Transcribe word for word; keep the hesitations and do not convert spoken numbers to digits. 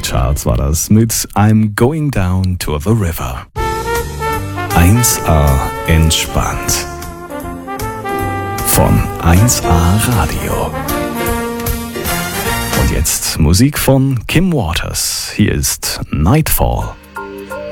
Charts war das mit I'm Going Down to the River. eins A entspannt. Von eins A Radio. Und jetzt Musik von Kim Waters. Hier ist Nightfall.